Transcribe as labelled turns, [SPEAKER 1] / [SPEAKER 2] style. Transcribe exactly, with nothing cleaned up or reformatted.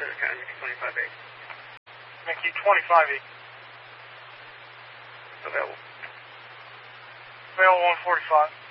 [SPEAKER 1] Center County, Mickey twenty-five eight.
[SPEAKER 2] Mickey twenty-five eight.
[SPEAKER 1] Available.
[SPEAKER 2] Available one forty-five.